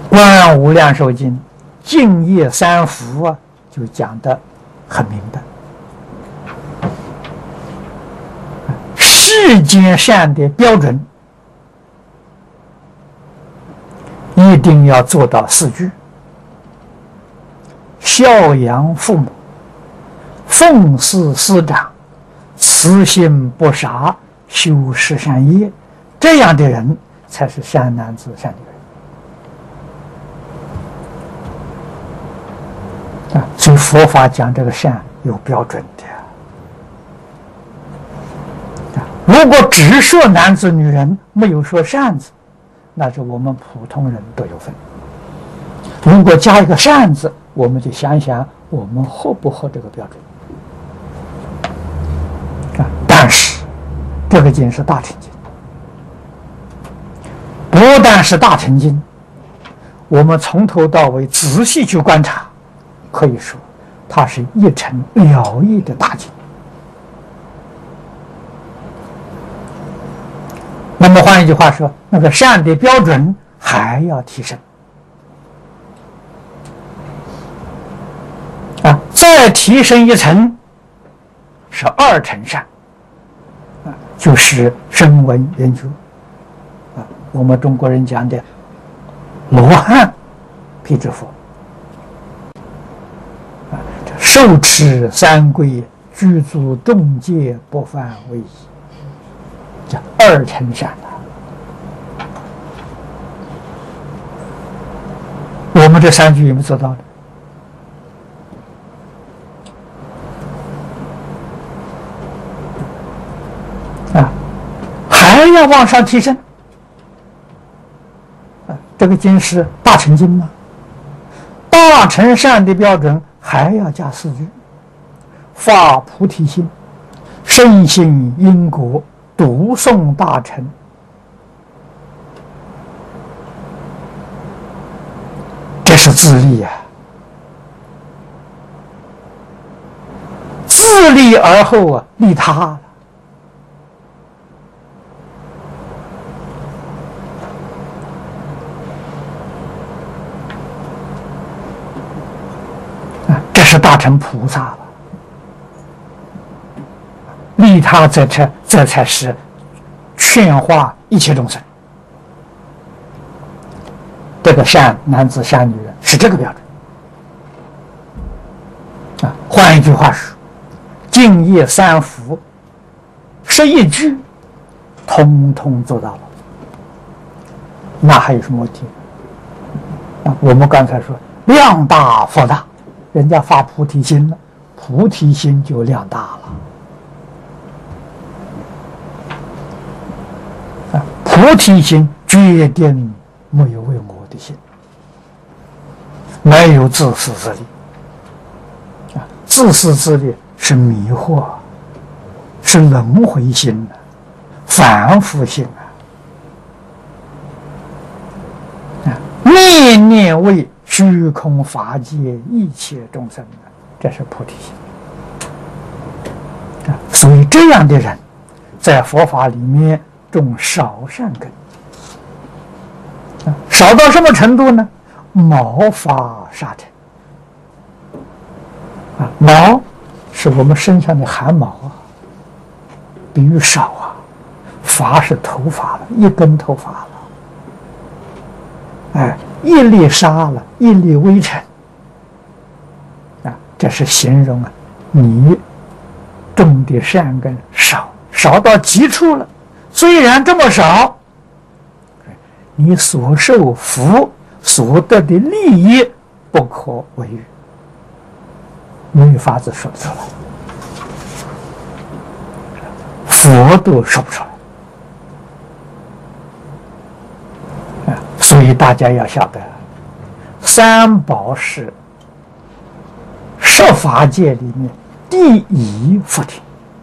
观无量寿经净业三福啊，就讲得很明白。世间善的标准，一定要做到4句：孝养父母，奉事师长，慈心不杀，修十善业。这样的人才是善男子、善女人啊！所以佛法讲这个善有标准的。如果只说男子女人，没有说善字，那是我们普通人都有份。如果加一个善字，我们就想想我们合不合这个标准啊？但是这个经是大乘经，不但是大乘经，我们从头到尾仔细去观察，可以说它是一尘了义的大经。那么换一句话说，那个善的标准还要提升啊，再提升一层是2乘善啊，就是声闻缘觉啊，我们中国人讲的罗汉辟支佛啊，受持三归，具足众戒，不犯违仪，叫2乘善啊。我们这3句有没有做到的啊？还要往上提升啊！这个经是大乘经吗？大乘善的标准还要加4句：发菩提心，深信因果，读诵大乘。这是自利啊！自利而后啊，利他了。这是大乘菩萨了。利他这才是劝化一切众生。这个善男子、善女人是这个标准啊。换一句话说，净业三福11句，通通做到了，那还有什么问题啊？我们刚才说量大福大，人家发菩提心了，菩提心就量大了啊。菩提心决定没有为我的心，没有自私自利啊！自私自利是迷惑，是轮回心反复心啊！念念为虚空法界一切众生这是菩提心啊！所以这样的人，在佛法里面种少善根。少到什么程度呢？毛发杀尘啊，毛是我们身上的汗毛啊，比喻少啊，发是头发了，一根头发了，哎，一粒沙了，一粒微尘啊，这是形容啊，你种的善根少到极处了，虽然这么少。你所受福所得的利益不可为喻，没有法子说得出来，佛都说不出来啊！所以大家要晓得，三宝是十法界里面第一佛体。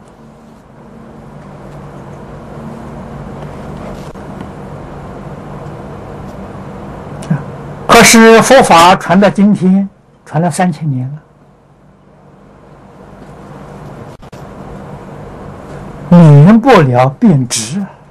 可是佛法传到今天，传了3000年了，免不了变质啊！